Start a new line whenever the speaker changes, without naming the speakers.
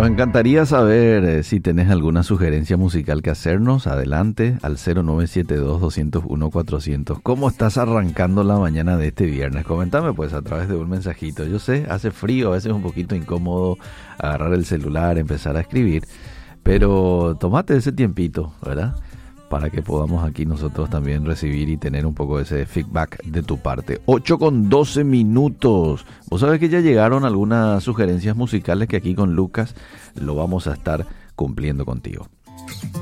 Nos encantaría saber si tenés alguna sugerencia musical que hacernos. Adelante al 0972-201-400. ¿Cómo estás arrancando la mañana de este viernes? Coméntame pues a través de un mensajito. Yo sé, hace frío, a veces es un poquito incómodo agarrar el celular, empezar a escribir, pero tomate ese tiempito, ¿verdad? Para que podamos aquí nosotros también recibir y tener un poco de ese feedback de tu parte. 8:12. Vos sabés que ya llegaron algunas sugerencias musicales que aquí con Lucas lo vamos a estar cumpliendo contigo.